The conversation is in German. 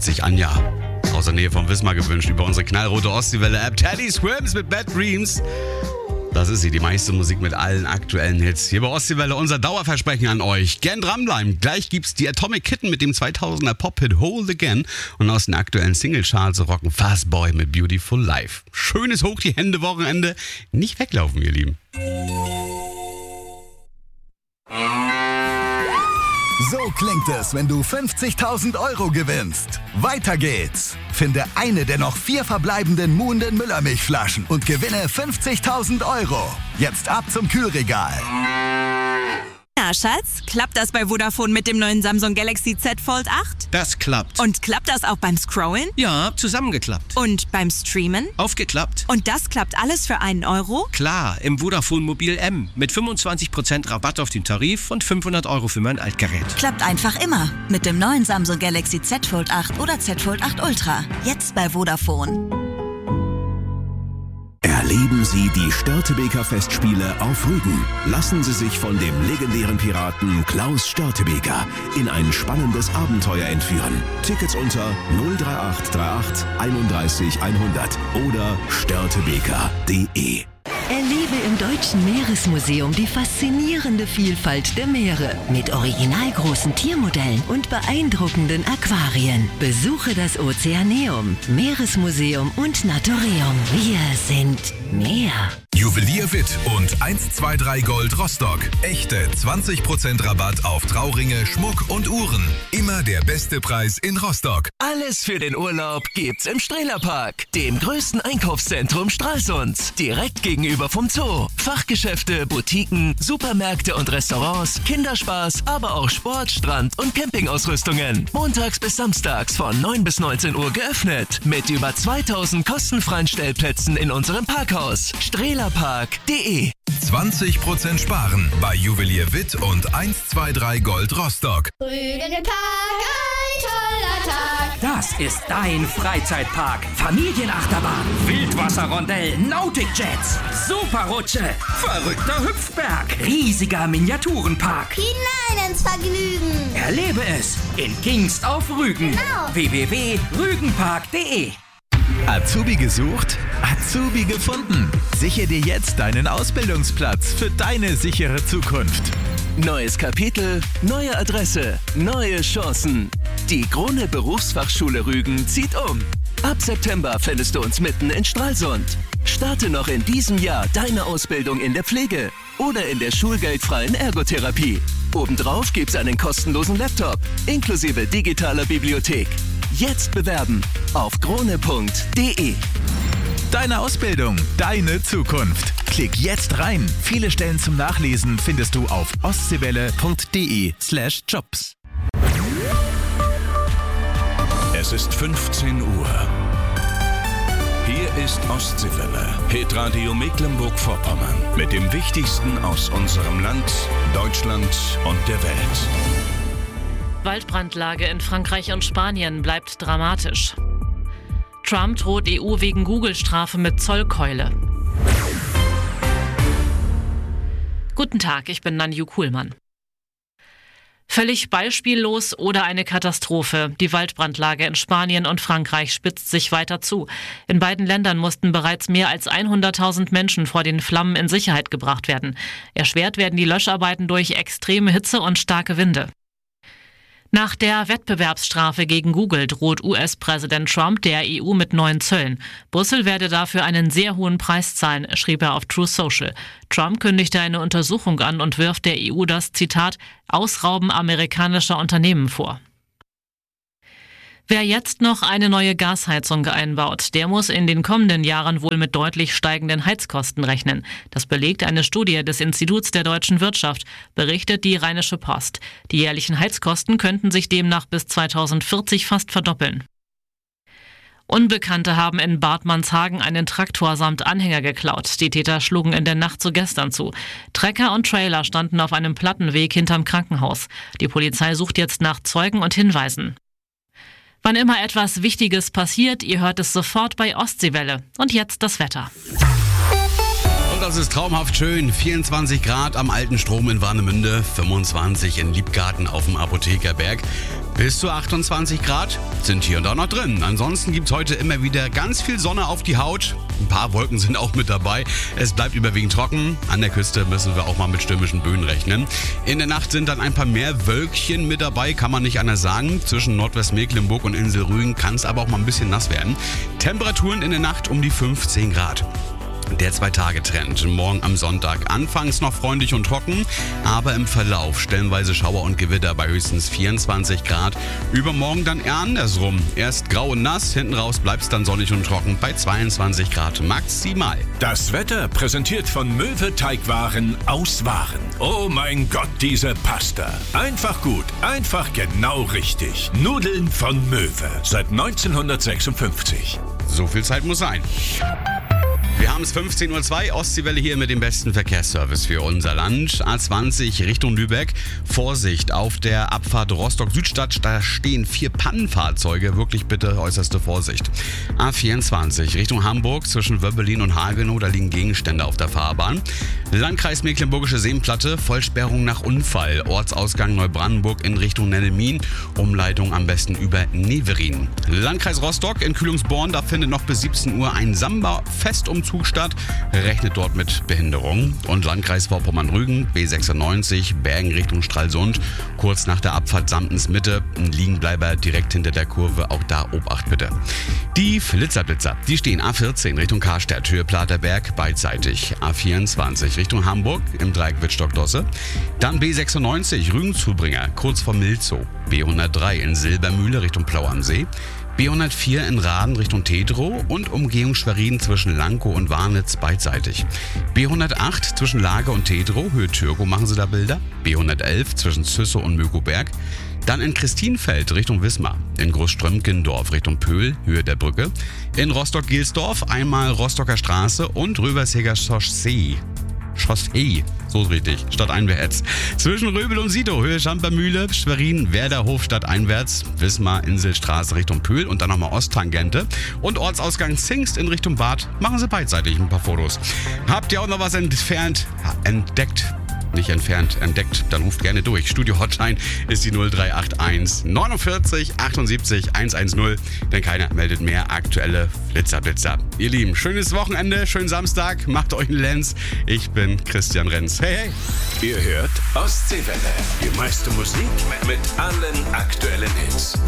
sich Anja aus der Nähe von Wismar gewünscht über unsere knallrote Ostseewelle-App. Teddy Swims mit Bad Dreams. Das ist sie, die meiste Musik mit allen aktuellen Hits. Hier bei Ostseewelle unser Dauerversprechen an euch. Gern dranbleiben. Gleich gibt's die Atomic Kitten mit dem 2000er Pop-Hit Hold Again. Und aus den aktuellen Singlecharts rocken Fastboy mit Beautiful Life. Schönes Hoch die Hände Wochenende. Nicht weglaufen, ihr Lieben. So klingt es, wenn du 50.000 Euro gewinnst. Weiter geht's. Finde eine der noch 4 verbleibenden Muhnden Müllermilchflaschen und gewinne 50.000 Euro. Jetzt ab zum Kühlregal. Na, Schatz, klappt das bei Vodafone mit dem neuen Samsung Galaxy Z Fold 8? Das klappt. Und klappt das auch beim Scrollen? Ja, zusammengeklappt. Und beim Streamen? Aufgeklappt. Und das klappt alles für 1 Euro? Klar, im Vodafone Mobil M mit 25% Rabatt auf den Tarif und 500 Euro für mein Altgerät. Klappt einfach immer. Mit dem neuen Samsung Galaxy Z Fold 8 oder Z Fold 8 Ultra. Jetzt bei Vodafone. Erleben Sie die Störtebeker Festspiele auf Rügen. Lassen Sie sich von dem legendären Piraten Klaus Störtebeker in ein spannendes Abenteuer entführen. Tickets unter 03838 31 100 oder störtebeker.de. Erlebe im Deutschen Meeresmuseum die faszinierende Vielfalt der Meere mit original großen Tiermodellen und beeindruckenden Aquarien. Besuche das Ozeaneum, Meeresmuseum und Naturium. Wir sind Meer. Juwelier Witt und 123 Gold Rostock. Echte 20% Rabatt auf Trauringe, Schmuck und Uhren. Immer der beste Preis in Rostock. Alles für den Urlaub gibt's im Strehlerpark, dem größten Einkaufszentrum Stralsunds. Direkt gegenüber vom Zoo. Fachgeschäfte, Boutiquen, Supermärkte und Restaurants, Kinderspaß, aber auch Sport, Strand und Campingausrüstungen. Montags bis samstags von 9 bis 19 Uhr geöffnet. Mit über 2000 kostenfreien Stellplätzen in unserem Parkhaus. Strehlerpark.de 20% sparen bei Juwelier Witt und 123 Gold Rostock. Rügenpark, ein toller Tag. Das ist dein Freizeitpark. Familienachterbahn, Wildwasserrondell, Nautic Jets, Superrutsche, verrückter Hüpfberg, riesiger Miniaturenpark. Hinein ins Vergnügen. Erlebe es in Kingst auf Rügen. Genau. www.rügenpark.de. Azubi gesucht? Azubi gefunden. Sichere dir jetzt deinen Ausbildungsplatz für deine sichere Zukunft. Neues Kapitel, neue Adresse, neue Chancen. Die Krone Berufsfachschule Rügen zieht um. Ab September findest du uns mitten in Stralsund. Starte noch in diesem Jahr deine Ausbildung in der Pflege oder in der schulgeldfreien Ergotherapie. Obendrauf gibt's einen kostenlosen Laptop inklusive digitaler Bibliothek. Jetzt bewerben auf krone.de. Deine Ausbildung, deine Zukunft. Klick jetzt rein. Viele Stellen zum Nachlesen findest du auf ostseewelle.de/jobs. Es ist 15 Uhr. Hier ist Ostseewelle, Hitradio Mecklenburg-Vorpommern. Mit dem Wichtigsten aus unserem Land, Deutschland und der Welt. Waldbrandlage in Frankreich und Spanien bleibt dramatisch. Trump droht EU wegen Google-Strafe mit Zollkeule. Guten Tag, ich bin Nanju Kuhlmann. Völlig beispiellos oder eine Katastrophe. Die Waldbrandlage in Spanien und Frankreich spitzt sich weiter zu. In beiden Ländern mussten bereits mehr als 100.000 Menschen vor den Flammen in Sicherheit gebracht werden. Erschwert werden die Löscharbeiten durch extreme Hitze und starke Winde. Nach der Wettbewerbsstrafe gegen Google droht US-Präsident Trump der EU mit neuen Zöllen. Brüssel werde dafür einen sehr hohen Preis zahlen, schrieb er auf Truth Social. Trump kündigte eine Untersuchung an und wirft der EU das, Zitat, Ausrauben amerikanischer Unternehmen vor. Wer jetzt noch eine neue Gasheizung einbaut, der muss in den kommenden Jahren wohl mit deutlich steigenden Heizkosten rechnen. Das belegt eine Studie des Instituts der deutschen Wirtschaft, berichtet die Rheinische Post. Die jährlichen Heizkosten könnten sich demnach bis 2040 fast verdoppeln. Unbekannte haben in Bad Manshagen einen Traktor samt Anhänger geklaut. Die Täter schlugen in der Nacht zu gestern zu. Trecker und Trailer standen auf einem Plattenweg hinterm Krankenhaus. Die Polizei sucht jetzt nach Zeugen und Hinweisen. Wann immer etwas Wichtiges passiert, ihr hört es sofort bei Ostseewelle. Und jetzt das Wetter. Und das ist traumhaft schön. 24 Grad am Alten Strom in Warnemünde, 25 in Liebgarten auf dem Apothekerberg. Bis zu 28 Grad sind hier und da noch drin. Ansonsten gibt es heute immer wieder ganz viel Sonne auf die Haut. Ein paar Wolken sind auch mit dabei. Es bleibt überwiegend trocken. An der Küste müssen wir auch mal mit stürmischen Böen rechnen. In der Nacht sind dann ein paar mehr Wölkchen mit dabei, kann man nicht anders sagen. Zwischen Nordwestmecklenburg und Insel Rügen kann es aber auch mal ein bisschen nass werden. Temperaturen in der Nacht um die 15 Grad. Der 2-Tage-Trend. Morgen am Sonntag anfangs noch freundlich und trocken, aber im Verlauf stellenweise Schauer und Gewitter bei höchstens 24 Grad. Übermorgen dann eher andersrum. Erst grau und nass, hinten raus bleibt es dann sonnig und trocken bei 22 Grad maximal. Das Wetter präsentiert von Möwe Teigwaren aus Waren. Oh mein Gott, diese Pasta. Einfach gut, einfach genau richtig. Nudeln von Möwe. Seit 1956. So viel Zeit muss sein. Wir haben es 15:02 Uhr, Ostseewelle hier mit dem besten Verkehrsservice für unser Land. A20 Richtung Lübeck. Vorsicht auf der Abfahrt Rostock-Südstadt, da stehen 4 Pannenfahrzeuge. Wirklich bitte äußerste Vorsicht. A24 Richtung Hamburg zwischen Wöbbelin und Hagenow, da liegen Gegenstände auf der Fahrbahn. Landkreis Mecklenburgische Seenplatte, Vollsperrung nach Unfall. Ortsausgang Neubrandenburg in Richtung Nennemin. Umleitung am besten über Neverin. Landkreis Rostock in Kühlungsborn, da findet noch bis 17 Uhr ein Samba-Festumzug statt, rechnet dort mit Behinderung. Und Landkreis Vorpommern-Rügen, B96, Bergen Richtung Stralsund, kurz nach der Abfahrt Samtens Mitte, ein Liegenbleiber direkt hinter der Kurve, auch da Obacht bitte. Die Flitzerblitzer, die stehen A14 Richtung Karstadt, Höhe Platerberg, beidseitig. A24 Richtung Hamburg im Dreieck Wittstock-Dosse. Dann B96 Rügen-Zubringer, kurz vor Milzow. B103 in Silbermühle Richtung Plau am See. B104 in Raden Richtung Tedrow und Umgehung Schwerin zwischen Lankow und Warnitz beidseitig. B108 zwischen Lage und Tedrow, Höhe Türkow machen Sie da Bilder. B111 zwischen Züssow und Möckoberg. Dann in Christienfeld Richtung Wismar. In Großströmkendorf Richtung Pöhl, Höhe der Brücke. In Rostock-Gilsdorf einmal Rostocker Straße und Röversheger Chaussee, so ist richtig, stadteinwärts. Zwischen Röbel und Sidow, Höhe Schampermühle, Schwerin, Werderhof stadteinwärts, Wismar, Inselstraße Richtung Pöhl und dann nochmal Osttangente. Und Ortsausgang Zingst in Richtung Bad, machen Sie beidseitig ein paar Fotos. Habt ihr auch noch was entdeckt, dann ruft gerne durch. Studio Hotline ist die 0381 49 78 110, denn keiner meldet mehr aktuelle Flitzerblitzer. Ihr Lieben, schönes Wochenende, schönen Samstag, macht euch einen Lenz. Ich bin Christian Renz. Hey, hey. Ihr hört Ostseewelle. Die meiste Musik mit allen aktuellen Hits.